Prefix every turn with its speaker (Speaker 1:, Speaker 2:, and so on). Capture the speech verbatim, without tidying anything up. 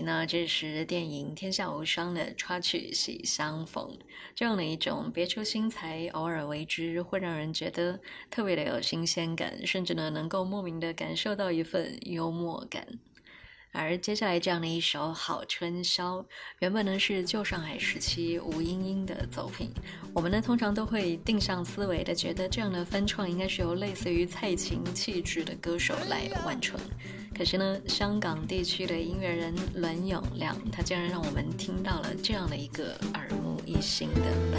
Speaker 1: 那这是电影《天下无双》的插曲《喜相逢》，这样的一种别出心裁，偶尔为之，会让人觉得特别的有新鲜感，甚至呢能够莫名的感受到一份幽默感。而接下来这样的一首《好春宵》，原本呢是旧上海时期吴莺莺的作品，我们呢通常都会定上思维的，觉得这样的翻唱应该是由类似于蔡琴气质的歌手来完成。可是呢，香港地区的音乐人伦永亮，他竟然让我们听到了这样的一个耳目一新的版